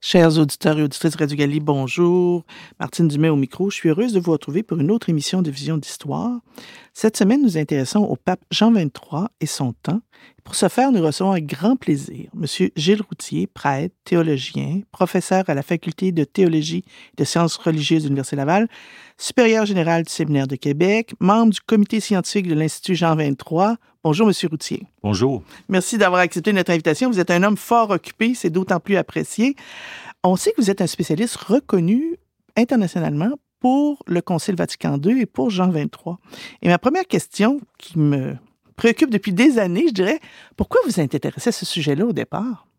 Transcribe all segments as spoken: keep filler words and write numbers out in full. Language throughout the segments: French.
Chers auditeurs et auditrices de Radio Galilée, bonjour. Martine Dumais au micro. Je suis heureuse de vous retrouver pour une autre émission de Vision d'Histoire. Cette semaine, nous nous intéressons au pape Jean vingt-trois et son temps. Pour ce faire, nous recevons avec grand plaisir M. Gilles Routhier, prêtre, théologien, professeur à la Faculté de théologie et de sciences religieuses de l'Université Laval, supérieur général du Séminaire de Québec, membre du comité scientifique de l'Institut Jean vingt-trois. Bonjour, M. Routhier. Bonjour. Merci d'avoir accepté notre invitation. Vous êtes un homme fort occupé, c'est d'autant plus apprécié. On sait que vous êtes un spécialiste reconnu internationalement pour le Concile Vatican deux et pour Jean vingt-trois. Et ma première question, qui me préoccupe depuis des années, je dirais, pourquoi vous êtes intéressé à ce sujet-là au départ?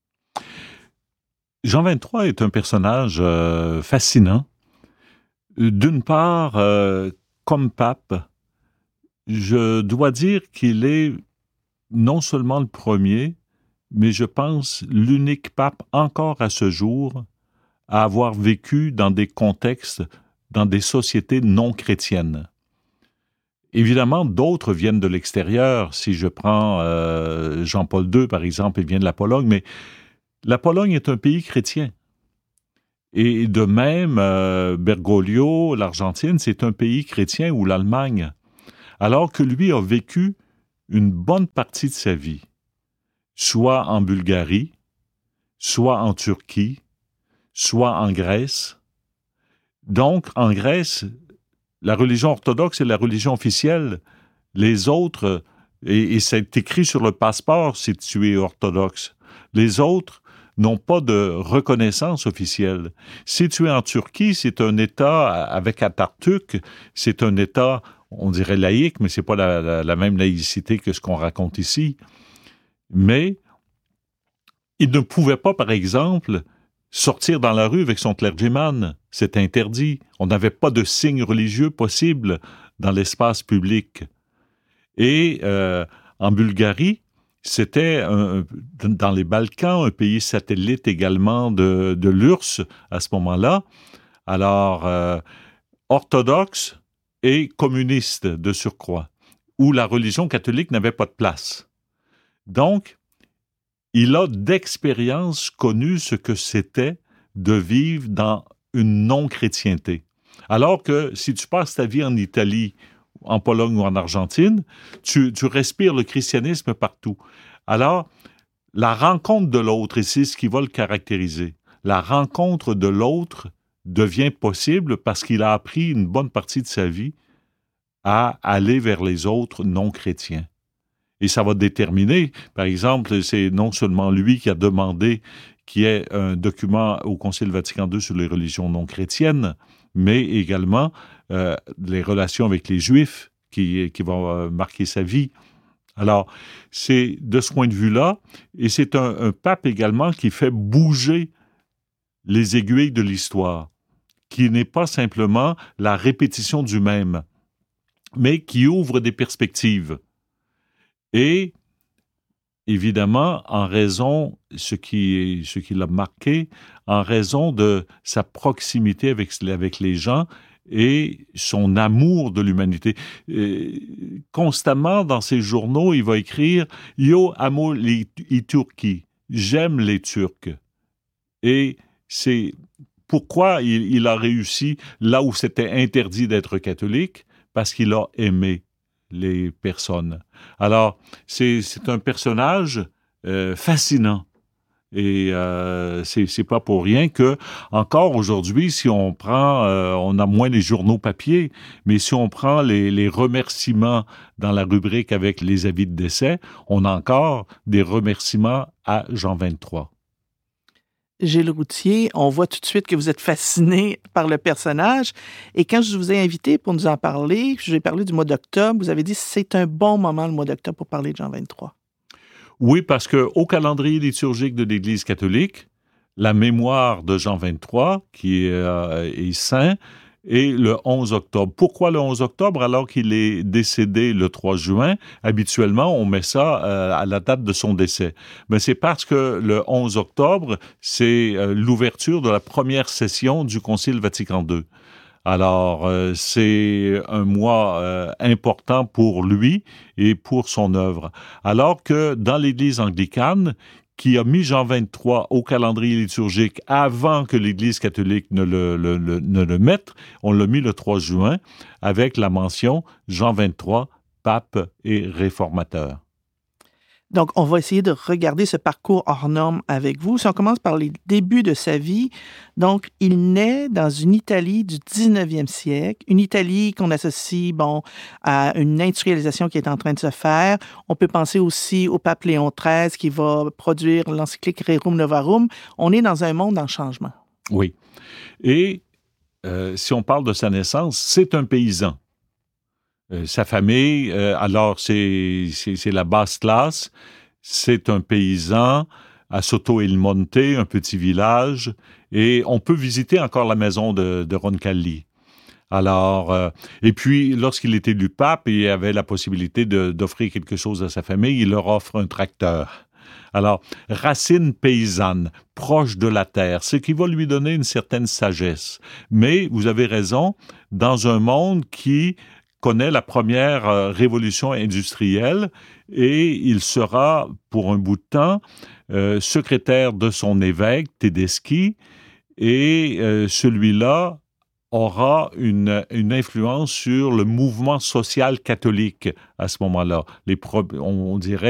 Jean vingt-trois est un personnage euh, fascinant. D'une part, euh, comme pape, je dois dire qu'il est non seulement le premier, mais je pense l'unique pape encore à ce jour à avoir vécu dans des contextes, dans des sociétés non chrétiennes. Évidemment, d'autres viennent de l'extérieur. Si je prends euh, Jean-Paul deux, par exemple, il vient de la Pologne, mais la Pologne est un pays chrétien. Et de même, euh, Bergoglio, l'Argentine, c'est un pays chrétien, ou l'Allemagne. Alors que lui a vécu une bonne partie de sa vie, soit en Bulgarie, soit en Turquie, soit en Grèce. Donc, en Grèce, la religion orthodoxe est la religion officielle. Les autres, et, et c'est écrit sur le passeport si tu es orthodoxe, les autres n'ont pas de reconnaissance officielle. Si tu es en Turquie, c'est un État avec Atatürk, c'est un État, on dirait laïque, mais c'est pas la, la, la même laïcité que ce qu'on raconte ici. Mais il ne pouvait pas, par exemple, sortir dans la rue avec son clergyman. C'est interdit. On n'avait pas de signe religieux possible dans l'espace public. Et euh, en Bulgarie, c'était un, dans les Balkans, un pays satellite également de, de l'U R S S à ce moment-là. Alors, euh, orthodoxe et communiste de surcroît, où la religion catholique n'avait pas de place. Donc, il a d'expérience connu ce que c'était de vivre dans une non-chrétienté. Alors que si tu passes ta vie en Italie, en Pologne ou en Argentine, tu, tu respires le christianisme partout. Alors, la rencontre de l'autre, et c'est ce qui va le caractériser, la rencontre de l'autre devient possible parce qu'il a appris une bonne partie de sa vie à aller vers les autres non-chrétiens. Et ça va déterminer, par exemple, c'est non seulement lui qui a demandé qu'il y ait un document au Concile Vatican deux sur les religions non chrétiennes, mais également euh, les relations avec les Juifs qui, qui vont euh, marquer sa vie. Alors, c'est de ce point de vue-là, et c'est un, un pape également qui fait bouger les aiguilles de l'histoire, qui n'est pas simplement la répétition du même, mais qui ouvre des perspectives. Et, évidemment, en raison, ce qui, ce qui l'a marqué, en raison de sa proximité avec, avec les gens et son amour de l'humanité. Et, constamment, dans ses journaux, il va écrire « Yo amo li Turki », « J'aime les Turcs ». Et c'est pourquoi il, il a réussi là où c'était interdit d'être catholique, parce qu'il a aimé les personnes. Alors, c'est, c'est un personnage euh, fascinant. Et euh, c'est, c'est pas pour rien que, encore aujourd'hui, si on prend, euh, on a moins les journaux papier, mais si on prend les, les remerciements dans la rubrique avec les avis de décès, on a encore des remerciements à Jean vingt-trois. Gilles Routhier, on voit tout de suite que vous êtes fasciné par le personnage. Et quand je vous ai invité pour nous en parler, je vous ai parlé du mois d'octobre, vous avez dit que c'est un bon moment, le mois d'octobre, pour parler de Jean vingt-trois. Oui, parce qu'au calendrier liturgique de l'Église catholique, la mémoire de Jean vingt-trois, qui est, euh, est saint, est le onze octobre. Pourquoi le onze octobre alors qu'il est décédé le trois juin? Habituellement, on met ça euh, à la date de son décès. Mais c'est parce que le onze octobre, c'est euh, l'ouverture de la première session du Concile Vatican deux. Alors, euh, c'est un mois euh, important pour lui et pour son œuvre. Alors que dans l'Église anglicane, qui a mis Jean vingt-trois au calendrier liturgique avant que l'Église catholique ne le, le, le, ne le mette. On l'a mis le trois juin avec la mention Jean vingt-trois, pape et réformateur. Donc, on va essayer de regarder ce parcours hors norme avec vous. Si on commence par les débuts de sa vie, donc, il naît dans une Italie du dix-neuvième siècle, une Italie qu'on associe, bon, à une industrialisation qui est en train de se faire. On peut penser aussi au pape Léon treize qui va produire l'encyclique Rerum Novarum. On est dans un monde en changement. Oui. Et euh, si on parle de sa naissance, c'est un paysan. Euh, sa famille, euh, alors c'est, c'est, c'est la basse classe, c'est un paysan à Soto il Monte, un petit village, et on peut visiter encore la maison de, de Roncalli. Alors, euh, et puis, lorsqu'il était élu pape, il avait la possibilité de, d'offrir quelque chose à sa famille, il leur offre un tracteur. Alors, racine paysanne, proche de la terre, ce qui va lui donner une certaine sagesse. Mais, vous avez raison, dans un monde qui connaît la première euh, révolution industrielle et il sera, pour un bout de temps, euh, secrétaire de son évêque, Tedeschi, et euh, celui-là aura une, une influence sur le mouvement social catholique à ce moment-là. Les pro- on, on dirait